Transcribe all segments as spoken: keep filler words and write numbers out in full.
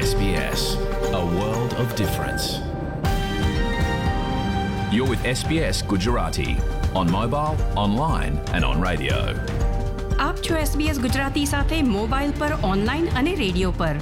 S B S, a world of difference. You're with S B S Gujarati on mobile, online and on radio. આપ છો S B S Gujarati સાથે mobile પર, online અને radio પર.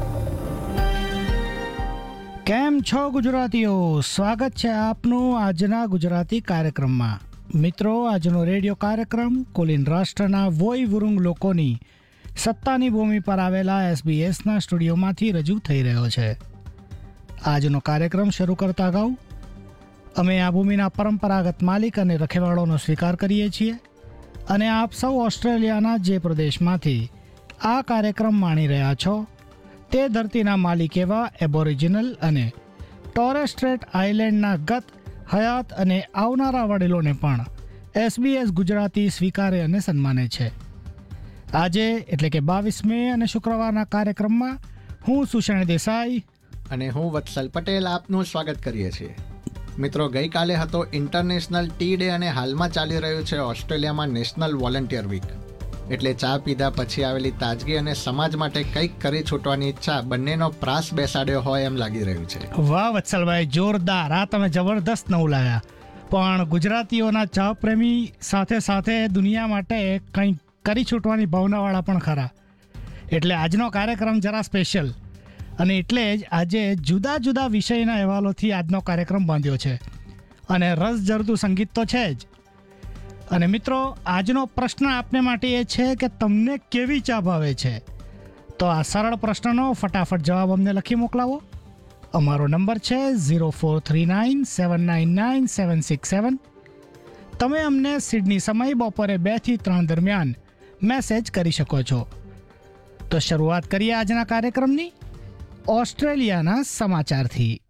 કેમ છો ગુજરાતીઓ? સ્વાગત છે આપનું આજના ગુજરાતી કાર્યક્રમમાં. મિત્રો, આજનો રેડિયો કાર્યક્રમ કોલિન રાષ્ટ્રના વોય વુરુંગ લોકોની સત્તાની ભૂમિ પર આવેલા એસબીએસના સ્ટુડિયોમાંથી રજૂ થઈ રહ્યો છે. આજનો કાર્યક્રમ શરૂ કરતા અગાઉ અમે આ ભૂમિના પરંપરાગત માલિક અને રખેવાળોનો સ્વીકાર કરીએ છીએ અને આપ સૌ ઓસ્ટ્રેલિયાના જે પ્રદેશમાંથી આ કાર્યક્રમ માણી રહ્યા છો તે ધરતીના માલિક એવા એબોરિજિનલ અને ટોરેસ સ્ટ્રેટ આઇલેન્ડના ગત, હયાત અને આવનારા વડીલોને પણ એસબીએસ ગુજરાતી સ્વીકારે અને સન્માને છે. આજે એટલે કે બાવીસ મે અને શુક્રવારના કાર્યક્રમમાં હું સુષેણ દેસાઈ અને હું વત્સલ પટેલ આપનું સ્વાગત કરીએ છીએ. મિત્રો, ગઈકાલે હતો ઇન્ટરનેશનલ ટી ડે અને હાલમાં ચાલી રહ્યું છે ઓસ્ટ્રેલિયામાં નેશનલ વોલન્ટિયર વીક. એટલે ચા પીધા પછી આવેલી તાજગી અને સમાજ માટે કંઈક કરી છૂટવાની ઈચ્છા બંનેનો પ્રાસ બેસાડ્યો હોય એમ લાગી રહ્યું છે. વાહ વત્સલભાઈ, જોરદાર! આ તમે જબરદસ્ત નવું લાયા. પણ ગુજરાતીઓના ચા પ્રેમી સાથે સાથે દુનિયા માટે કંઈક કરી છૂટવાની ભાવનાવાળા પણ ખરા. એટલે આજનો કાર્યક્રમ જરા સ્પેશિયલ, અને એટલે જ આજે જુદા જુદા વિષયના અહેવાલોથી આજનો કાર્યક્રમ બાંધ્યો છે. અને રસજરતું સંગીત તો છે જ. અને મિત્રો, આજનો પ્રશ્ન આપને માટે એ છે કે તમને કેવી ચા ભાવે છે? તો આ સરળ પ્રશ્નનો ફટાફટ જવાબ અમને લખી મોકલાવો. અમારો નંબર છે zero four three nine seven nine nine seven six seven. તમે અમને સિડની સમય બપોરે બે થી ત્રણ દરમિયાન મેસેજ કરી શકો છો. તો શરૂઆત કરીએ આજના કાર્યક્રમની ઓસ્ટ્રેલિયાના સમાચારથી.